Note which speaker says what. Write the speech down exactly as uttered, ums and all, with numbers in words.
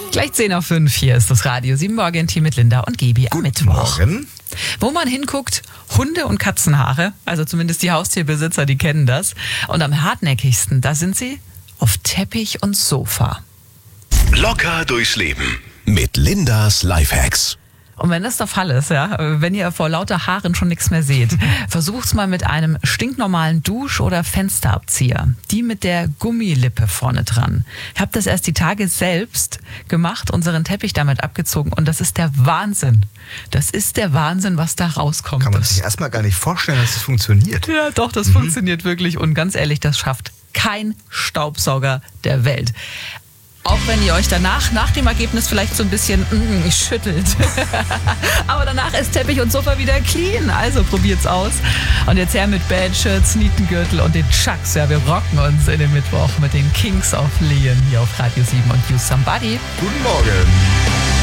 Speaker 1: Gleich zehn Uhr fünf, hier ist das Radio sieben Morgen-Team mit Linda und Gaby am
Speaker 2: Guten
Speaker 1: Mittwoch.
Speaker 2: Morgen.
Speaker 1: Wo man hinguckt, Hunde- und Katzenhaare, also zumindest die Haustierbesitzer, die kennen das. Und am hartnäckigsten, da sind sie auf Teppich und Sofa.
Speaker 3: Locker durchs Leben mit Lindas Lifehacks.
Speaker 1: Und wenn das der Fall ist, ja, wenn ihr vor lauter Haaren schon nichts mehr seht, versucht's mal mit einem stinknormalen Dusch- oder Fensterabzieher. Die mit der Gummilippe vorne dran. Ich habe das erst die Tage selbst gemacht, unseren Teppich damit abgezogen und das ist der Wahnsinn. Das ist der Wahnsinn, was da rauskommt.
Speaker 2: Kann man
Speaker 1: Das-
Speaker 2: sich erstmal gar nicht vorstellen, dass es funktioniert.
Speaker 1: Ja, doch, das funktioniert wirklich. Und ganz ehrlich, das schafft kein Staubsauger der Welt. Auch wenn ihr euch danach, nach dem Ergebnis vielleicht so ein bisschen mm, schüttelt. Aber danach ist Teppich und Sofa wieder clean. Also probiert's aus. Und jetzt her mit Bandshirts, Nietengürtel und den Chucks. Ja, wir rocken uns in den Mittwoch mit den Kings of Leon hier auf Radio sieben und You Somebody.
Speaker 2: Guten Morgen.